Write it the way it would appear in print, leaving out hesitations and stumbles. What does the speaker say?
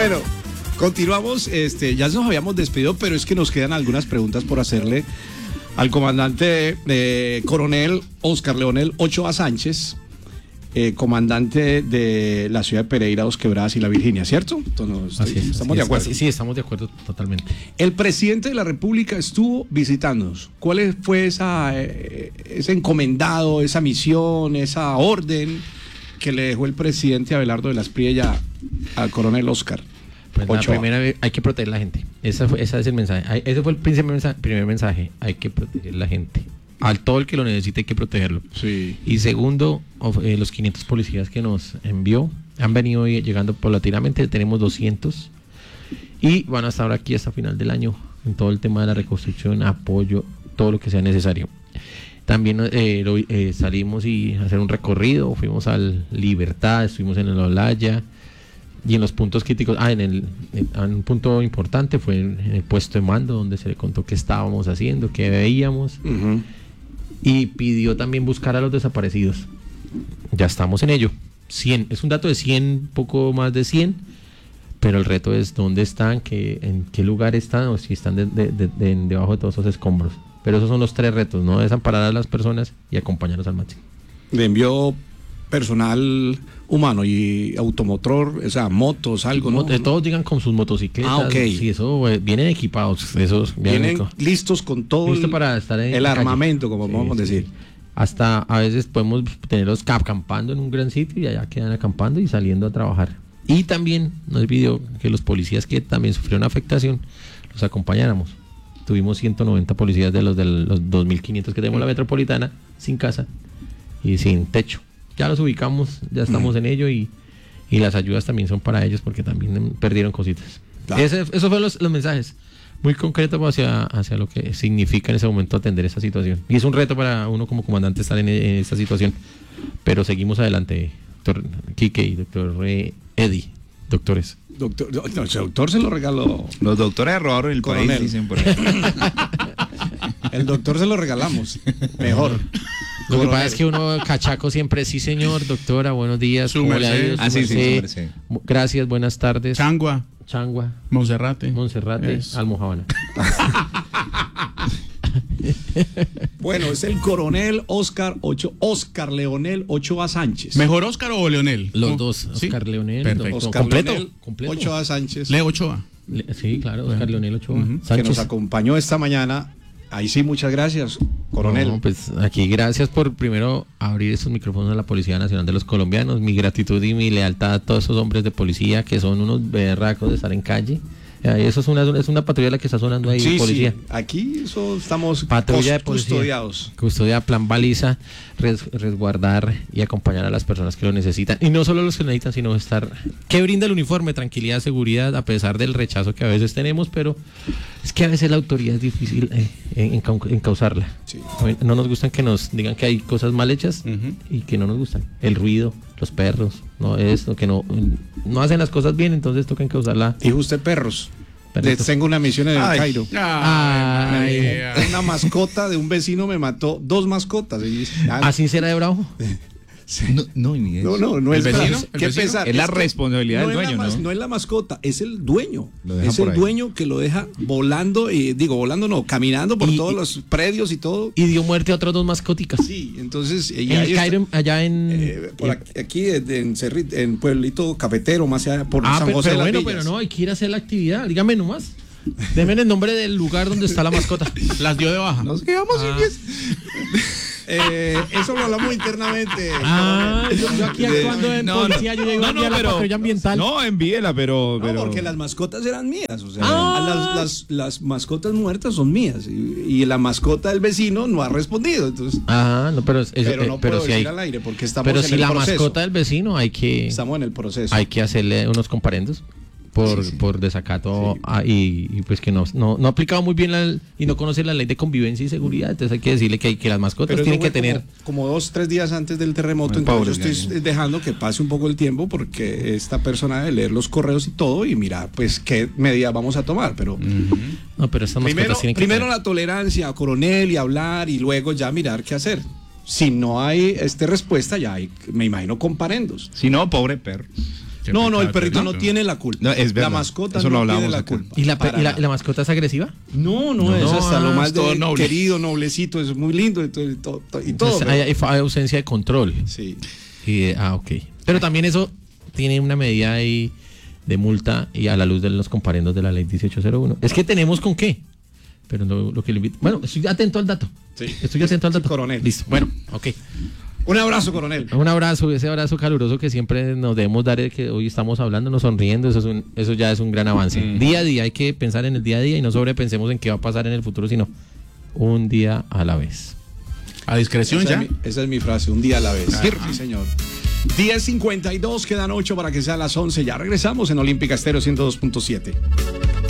Bueno, continuamos. Ya nos habíamos despedido, pero es que nos quedan algunas preguntas por hacerle al comandante coronel Óscar Leonel Ochoa Sánchez, comandante de la ciudad de Pereira, Dos Quebradas y La Virginia, ¿cierto? Entonces, ¿estamos de acuerdo? Sí, estamos de acuerdo totalmente. El presidente de la República estuvo visitándonos. ¿Cuál fue ese encomendado, esa misión, esa orden que le dejó el presidente Abelardo de las Priella al coronel Óscar? Pues la primera vez hay que proteger a la gente. Ese es el mensaje. Ese fue el primer mensaje. Hay que proteger a la gente. Al todo el que lo necesite hay que protegerlo. Sí. Y segundo, los 500 policías que nos envió han venido llegando paulatinamente. Tenemos 200 y van a estar aquí hasta final del año en todo el tema de la reconstrucción, apoyo, todo lo que sea necesario. También salimos y hacer un recorrido. Fuimos al Libertad, estuvimos en el Olaya. Y en los puntos críticos, en un punto importante fue en el puesto de mando, donde se le contó qué estábamos haciendo, qué veíamos. Uh-huh. Y pidió también buscar a los desaparecidos. Ya estamos en ello. 100, es un dato de 100, poco más de 100, pero el reto es dónde están, en qué lugar están, o si están debajo de todos esos escombros. Pero esos son los 3 retos: no desamparar a las personas y acompañarlos al máximo. Le envió personal humano y automotor, o sea, motos, algo, ¿no? Todos llegan con sus motocicletas. Ah, ok. Sí, eso, vienen equipados. Vienen listos con todo listo para estar en el la armamento, calle. como podemos decir. Hasta a veces podemos tenerlos acampando en un gran sitio y allá quedan acampando y saliendo a trabajar. Y también nos pidió que los policías que también sufrieron afectación los acompañáramos. Tuvimos 190 policías de los 2.500 que tenemos en la metropolitana sin casa y sin techo. Ya los ubicamos, ya estamos en ello y las ayudas también son para ellos porque también perdieron cositas. Claro. Esos fueron los mensajes muy concretos hacia lo que significa en ese momento atender esa situación. Y es un reto para uno como comandante estar en esta situación. Pero seguimos adelante, doctor Quique y doctor Eddie, doctores. El doctor se lo regaló. Los doctores robaron el coronel. país, dicen por ahí. El doctor se lo regalamos. Mejor. Lo que pasa es que uno cachaco siempre, sí señor, doctora, buenos días, ¿cómo le ha ido? Sí. Gracias, buenas tardes. Changua. Monserrate, Yes. Almojábana. Bueno, es el coronel Óscar Leonel Ochoa Sánchez. ¿Mejor Óscar o Leonel? Los dos, ¿Sí? Óscar Leonel. Perfecto. Óscar completo. Leonel Ochoa Sánchez. Leo Ochoa. Sí, claro, Óscar Leonel Ochoa. Que Sánchez. nos acompañó esta mañana. Ahí sí, muchas gracias, coronel. No, pues aquí gracias por primero abrir estos micrófonos a la Policía Nacional de los Colombianos. Mi gratitud y mi lealtad a todos esos hombres de policía que son unos berracos de estar en calle. Eso es una patrulla la que está sonando ahí, Sí, policía. sí. Aquí estamos Patrulla de policía, custodiados. Custodia, plan baliza, resguardar y acompañar a las personas que lo necesitan. Y no solo los que lo necesitan, sino estar... ¿Qué brinda el uniforme? Tranquilidad, seguridad, a pesar del rechazo que a veces tenemos, pero es que a veces la autoridad es difícil encauzarla. Sí. No nos gustan que nos digan que hay cosas mal hechas y que no nos gustan. El ruido, los perros, no esto, que no hacen las cosas bien, entonces toca encauzarla. Dijo usted perros. Perfecto. Les tengo una misión en el Cairo. Una mascota de un vecino me mató 2 mascotas. ¿Así será de bravo? No es ¿El vecino? ¿Qué pesar? Es la responsabilidad del dueño, ¿no? No es la mascota, es el dueño. Es el dueño que lo deja volando, caminando por todos los predios y todo. Y dio muerte a otras 2 mascóticas. Sí, entonces... En el Cairo, allá en... aquí en Pueblito Cafetero, más allá, por San José de las Villas. Pero no, hay que ir a hacer la actividad. Dígame nomás. Deme el nombre del lugar donde está la mascota. Las dio de baja. Nos quedamos sin 10. Eso lo hablamos internamente. Yo aquí actuando en policía, yo llego aquí a la patrulla ambiental. No, envíela, pero... No, porque las mascotas eran mías. O sea, las mascotas muertas son mías. Y la mascota del vecino no ha respondido. Entonces, no, pero no puedo decir al aire porque estamos pero en si el la proceso. Mascota del vecino estamos en el proceso. Hay que hacerle unos comparendos. Por desacato y pues que no ha aplicado muy bien y no conoce la ley de convivencia y seguridad, entonces hay que decirle que las mascotas tienen que tener como 2-3 días antes del terremoto, entonces yo estoy dejando que pase un poco el tiempo porque esta persona debe leer los correos y todo y mirar pues qué medidas vamos a tomar, pero no, pero estas mascotas tienen que primero la tolerancia, coronel, y hablar y luego ya mirar qué hacer. Si no hay respuesta, ya hay, me imagino, comparendos. Si no, pobre perro. No, el perrito no tiene la culpa. No, es verdad. La mascota Eso lo no hablamos tiene la acá. culpa. ¿Y la Para nada. mascota es agresiva? No, es hasta lo más es todo noble. querido, noblecito, es muy lindo y todo. Entonces, hay ausencia de control. Sí. Ok. Pero también eso tiene una medida ahí de multa y a la luz de los comparendos de la ley 1801. Es que tenemos con qué. Pero no, lo que le invito. Bueno, estoy atento al dato. Sí. Estoy atento al dato. Coronel. Listo. Bueno, ok. Un abrazo, coronel. Un abrazo, ese abrazo caluroso que siempre nos debemos dar, que hoy estamos hablando, nos sonriendo, eso ya es un gran avance. Día a día, hay que pensar en el día a día y no sobrepensemos en qué va a pasar en el futuro, sino un día a la vez. A discreción ya. Esa es mi frase, un día a la vez. Sí, señor. 10:52, quedan 8 para que sean las 11. Ya regresamos en Olímpica Estéreo 102.7.